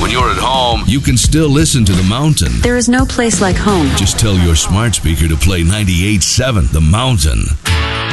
when you're at home, you can still listen to The Mountain. There is no place like home. Just tell your smart speaker to play 98.7 The Mountain.